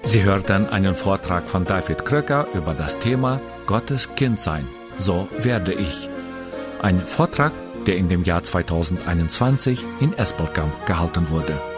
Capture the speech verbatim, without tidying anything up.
Sie hörten einen Vortrag von David Kröcker über das Thema Gottes Kind sein. So werde ich. Ein Vortrag, der in dem Jahr zweitausendeinundzwanzig in Espelkamp gehalten wurde.